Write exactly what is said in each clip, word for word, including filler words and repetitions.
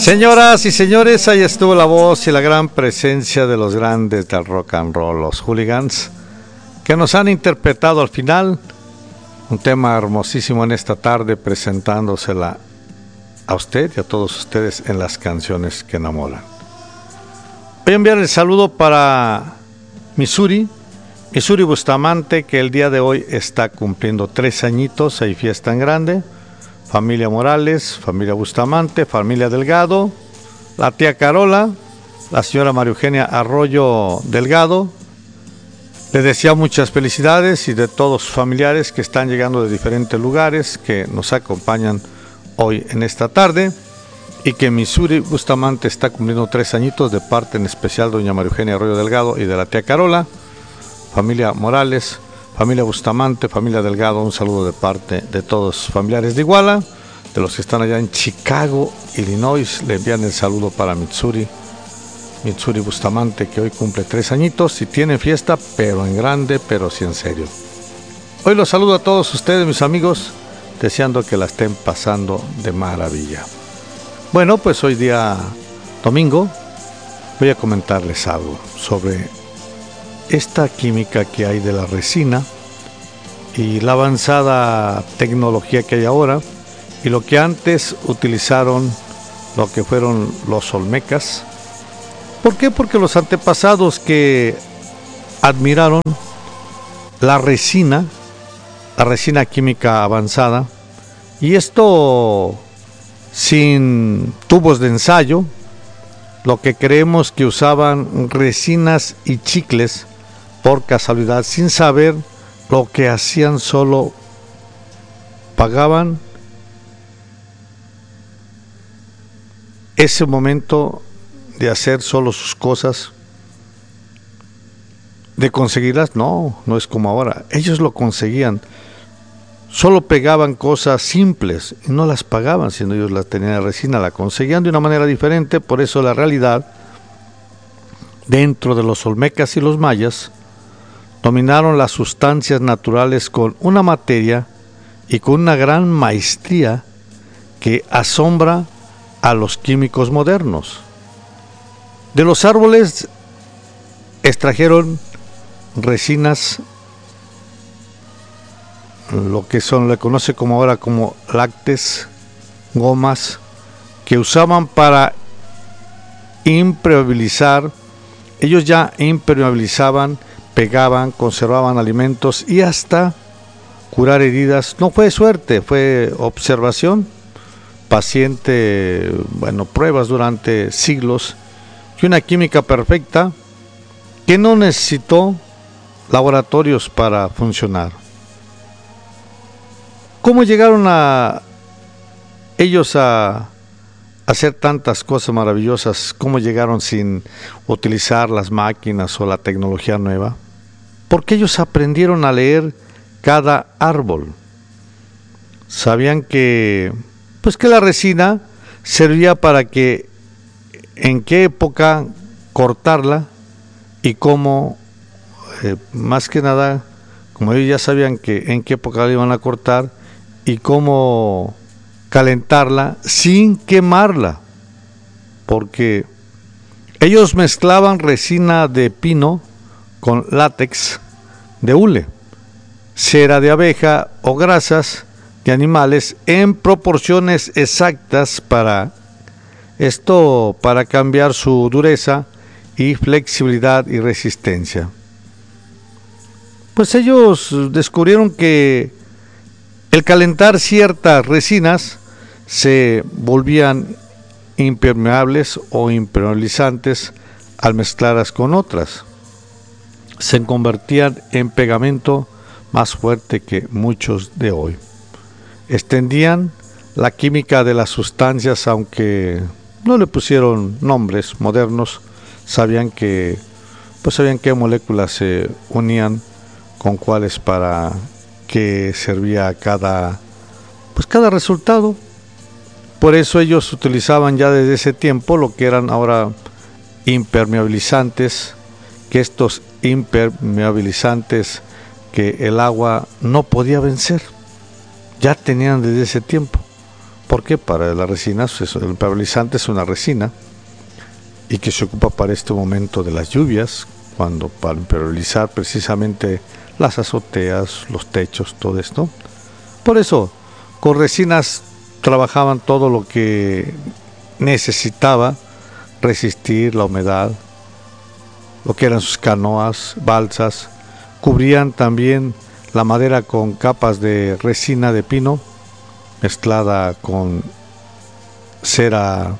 Señoras y señores, ahí estuvo la voz y la gran presencia de los grandes del rock and roll, los Hooligans, que nos han interpretado al final un tema hermosísimo en esta tarde, presentándosela a usted y a todos ustedes en las canciones que enamoran. Voy a enviar el saludo para Missouri, Missouri Bustamante, que el día de hoy está cumpliendo tres añitos, hay fiesta en grande. Familia Morales, familia Bustamante, familia Delgado, la tía Carola, la señora María Eugenia Arroyo Delgado. Les deseo muchas felicidades y de todos sus familiares que están llegando de diferentes lugares, que nos acompañan hoy en esta tarde, y que Missouri Bustamante está cumpliendo tres añitos, de parte en especial doña María Eugenia Arroyo Delgado y de la tía Carola. Familia Morales, familia Bustamante, familia Delgado, un saludo de parte de todos sus familiares de Iguala, de los que están allá en Chicago, Illinois. Le envían el saludo para Missouri, Missouri Bustamante, que hoy cumple tres añitos y tiene fiesta, pero en grande, pero sí en serio. Hoy los saludo a todos ustedes, mis amigos, deseando que la estén pasando de maravilla. Bueno, pues hoy día domingo voy a comentarles algo sobre esta química que hay de la resina y la avanzada tecnología que hay ahora, y lo que antes utilizaron lo que fueron los olmecas. ¿Por qué? Porque los antepasados que admiraron la resina, la resina química avanzada, y esto sin tubos de ensayo, lo que creemos que usaban resinas y chicles por casualidad, sin saber lo que hacían, solo pagaban ese momento de hacer solo sus cosas, de conseguirlas. No, no es como ahora. Ellos lo conseguían, solo pegaban cosas simples y no las pagaban, sino ellos las tenían en resina, la conseguían de una manera diferente. Por eso la realidad, dentro de los olmecas y los mayas, dominaron las sustancias naturales con una materia y con una gran maestría que asombra a los químicos modernos. De los árboles extrajeron resinas, lo que son, le conoce como ahora como lácteos, gomas, que usaban para impermeabilizar. Ellos ya impermeabilizaban, pegaban, conservaban alimentos y hasta curar heridas. No fue suerte, fue observación, paciente, bueno, pruebas durante siglos, y una química perfecta que no necesitó laboratorios para funcionar. ¿Cómo llegaron a ellos a hacer tantas cosas maravillosas? ¿Cómo llegaron sin utilizar las máquinas o la tecnología nueva? Porque ellos aprendieron a leer cada árbol. Sabían que, pues que la resina servía para que, en qué época cortarla y cómo, eh, más que nada, como ellos ya sabían que en qué época la iban a cortar y cómo calentarla sin quemarla, porque ellos mezclaban resina de pino con látex de hule, cera de abeja o grasas de animales en proporciones exactas para esto, para cambiar su dureza y flexibilidad y resistencia. Pues ellos descubrieron que el calentar ciertas resinas se volvían impermeables o impermeabilizantes al mezclarlas con otras. Se convertían en pegamento más fuerte que muchos de hoy. Extendían la química de las sustancias, aunque no le pusieron nombres modernos. Sabían que, pues sabían qué moléculas se unían con cuáles para que servía cada, pues cada resultado. Por eso ellos utilizaban ya desde ese tiempo lo que eran ahora impermeabilizantes, que estos impermeabilizantes que el agua no podía vencer, ya tenían desde ese tiempo. ¿Por qué? Para la resina, pues, el impermeabilizante es una resina y que se ocupa para este momento de las lluvias, cuando para impermeabilizar precisamente las azoteas, los techos, todo esto. Por eso, con resinas trabajaban todo lo que necesitaba resistir la humedad, lo que eran sus canoas, balsas, cubrían también la madera con capas de resina de pino mezclada con cera,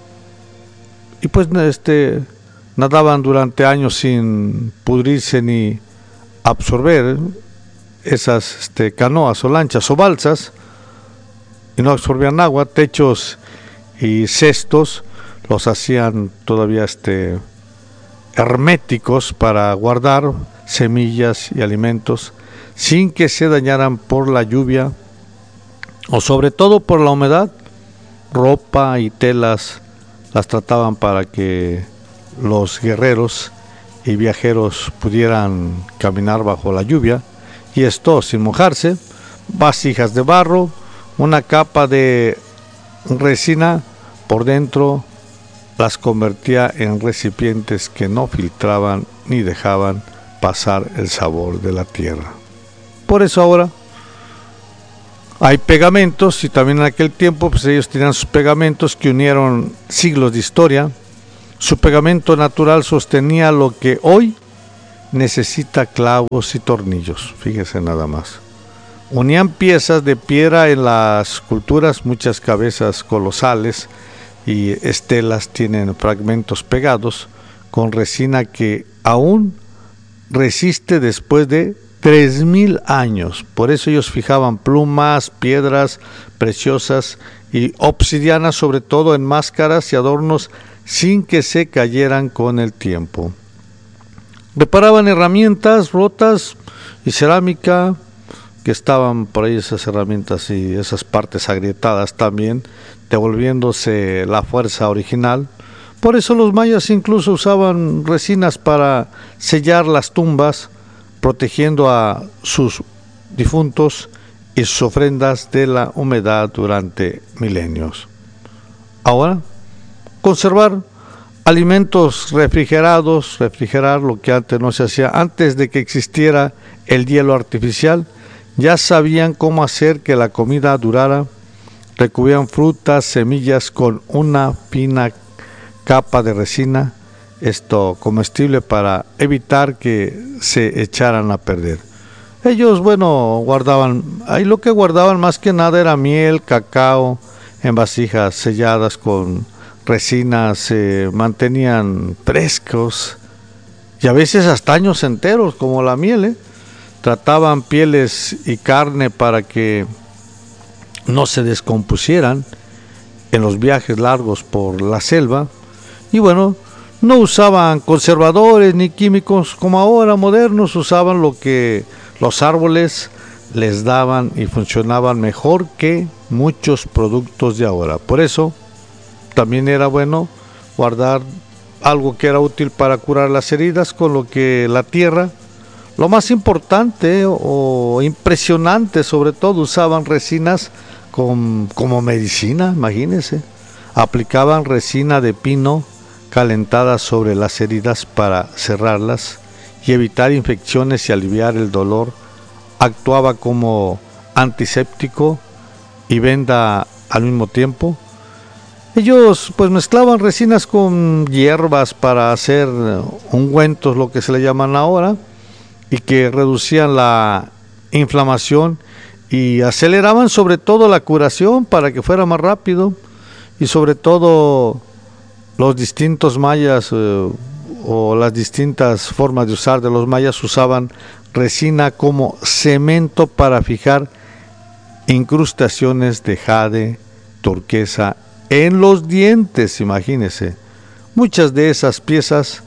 y pues este nadaban durante años sin pudrirse ni absorber esas este, canoas o lanchas o balsas, y no absorbían agua. Techos y cestos los hacían todavía este herméticos para guardar semillas y alimentos sin que se dañaran por la lluvia o sobre todo por la humedad. Ropa y telas las trataban para que los guerreros y viajeros pudieran caminar bajo la lluvia, y esto sin mojarse. Vasijas de barro, una capa de resina por dentro, las convertía en recipientes que no filtraban ni dejaban pasar el sabor de la tierra. Por eso ahora hay pegamentos, y también en aquel tiempo pues ellos tenían sus pegamentos que unieron siglos de historia. Su pegamento natural sostenía lo que hoy necesita clavos y tornillos, fíjese nada más. Unían piezas de piedra en las esculturas, muchas cabezas colosales y estelas tienen fragmentos pegados con resina que aún resiste después de tres mil años. Por eso ellos fijaban plumas, piedras preciosas y obsidianas, sobre todo en máscaras y adornos, sin que se cayeran con el tiempo. Reparaban herramientas rotas y cerámica, que estaban por ahí esas herramientas y esas partes agrietadas también, devolviéndose la fuerza original. Por eso los mayas incluso usaban resinas para sellar las tumbas, protegiendo a sus difuntos y sus ofrendas de la humedad durante milenios. Ahora, conservar alimentos refrigerados, refrigerar lo que antes no se hacía. Antes de que existiera el hielo artificial, ya sabían cómo hacer que la comida durara. Recubrían frutas, semillas con una fina capa de resina, esto comestible, para evitar que se echaran a perder. Ellos, bueno, guardaban, ahí lo que guardaban más que nada era miel, cacao, en vasijas selladas con resina, se mantenían frescos y a veces hasta años enteros, como la miel, ¿eh? Trataban pieles y carne para que no se descompusieran en los viajes largos por la selva. Y bueno, no usaban conservadores ni químicos como ahora modernos, usaban lo que los árboles les daban y funcionaban mejor que muchos productos de ahora. Por eso también era bueno guardar algo que era útil para curar las heridas, con lo que la tierra, lo más importante o impresionante sobre todo, usaban resinas con, como medicina, imagínense. Aplicaban resina de pino calentada sobre las heridas para cerrarlas y evitar infecciones y aliviar el dolor. Actuaba como antiséptico y venda al mismo tiempo. Ellos pues mezclaban resinas con hierbas para hacer ungüentos, lo que se le llaman ahora, y que reducían la inflamación y aceleraban sobre todo la curación para que fuera más rápido. Y sobre todo los distintos mayas eh, o las distintas formas de usar de los mayas usaban resina como cemento para fijar incrustaciones de jade, turquesa en los dientes, imagínense. Muchas de esas piezas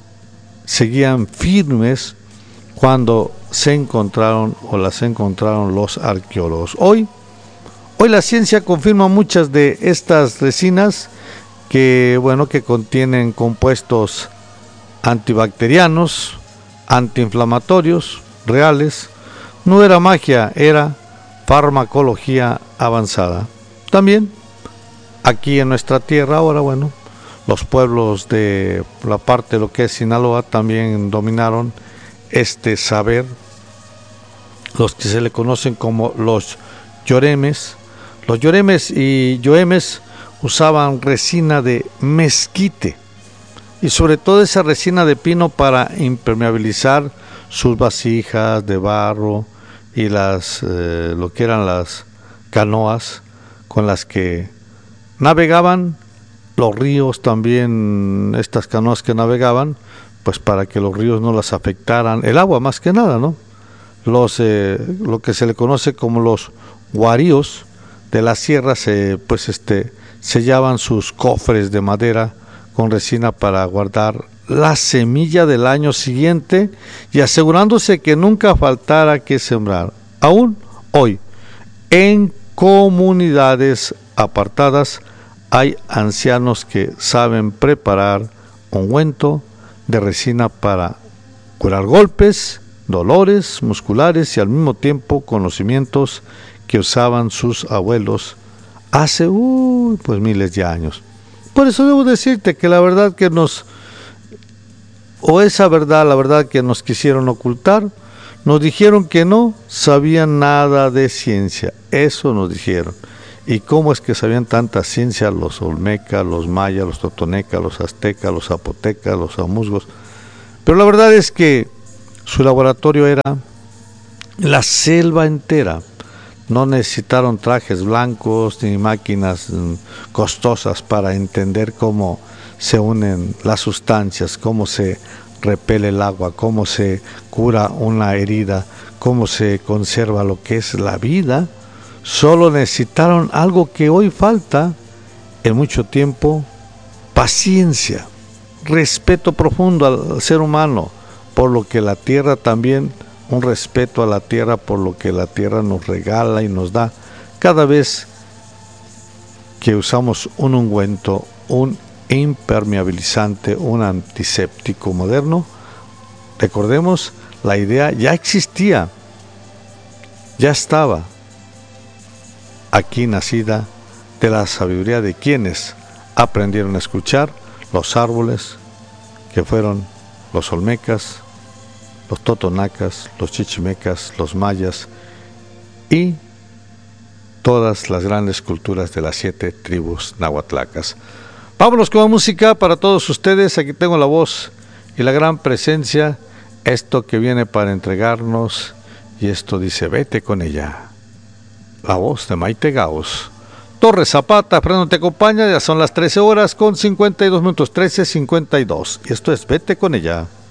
seguían firmes cuando se encontraron o las encontraron los arqueólogos. Hoy, hoy la ciencia confirma muchas de estas resinas que, bueno, que contienen compuestos antibacterianos, antiinflamatorios, reales. No era magia, era farmacología avanzada. También aquí en nuestra tierra ahora, bueno, los pueblos de la parte de lo que es Sinaloa también dominaron este saber, los que se le conocen como los yoremes. Los yoremes y yoemes usaban resina de mezquite y sobre todo esa resina de pino para impermeabilizar sus vasijas de barro y las eh, lo que eran las canoas con las que navegaban los ríos, también estas canoas que navegaban, pues para que los ríos no las afectaran, el agua más que nada, ¿no? Los, eh, lo que se le conoce como los guaríos de la sierra, se, pues este, sellaban sus cofres de madera con resina para guardar la semilla del año siguiente y asegurándose que nunca faltara que sembrar. Aún hoy, en comunidades apartadas, hay ancianos que saben preparar ungüento de resina para curar golpes, dolores musculares y al mismo tiempo conocimientos que usaban sus abuelos hace uy, pues miles de años. Por eso debo decirte que la verdad que nos, o esa verdad, la verdad que nos quisieron ocultar, nos dijeron que no sabían nada de ciencia, eso nos dijeron. ¿Y cómo es que sabían tanta ciencia los olmecas, los mayas, los totonecas, los aztecas, los zapotecas, los amuzgos? Pero la verdad es que su laboratorio era la selva entera. No necesitaron trajes blancos ni máquinas costosas para entender cómo se unen las sustancias, cómo se repele el agua, cómo se cura una herida, cómo se conserva lo que es la vida. Solo necesitaron algo que hoy falta en mucho tiempo: paciencia, respeto profundo al ser humano, por lo que la tierra también, un respeto a la tierra por lo que la tierra nos regala y nos da. Cada vez que usamos un ungüento, un impermeabilizante, un antiséptico moderno, recordemos, la idea ya existía, ya estaba aquí nacida de la sabiduría de quienes aprendieron a escuchar los árboles, que fueron los olmecas, los totonacas, los chichimecas, los mayas y todas las grandes culturas de las siete tribus nahuatlacas. Vámonos con la música para todos ustedes. Aquí tengo la voz y la gran presencia, esto que viene para entregarnos, y esto dice: vete con ella. La voz de Maite Gauss. Torres Zapata, Fernando te acompaña, ya son las trece horas con cincuenta y dos minutos, trece cincuenta y dos. Y esto es Vete con ella.